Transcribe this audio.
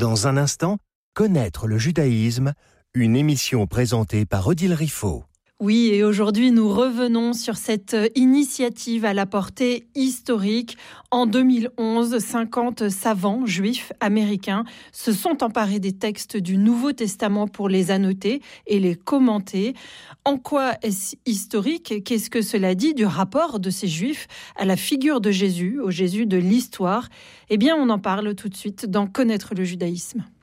Dans un instant, connaître le judaïsme, une émission présentée par Odile Riffaut. Oui, et aujourd'hui, nous revenons sur cette initiative à la portée historique. En 2011, 50 savants juifs américains se sont emparés des textes du Nouveau Testament pour les annoter et les commenter. En quoi est-ce historique ? Qu'est-ce que cela dit du rapport de ces juifs à la figure de Jésus, au Jésus de l'histoire ? Eh bien, on en parle tout de suite dans Connaître le judaïsme.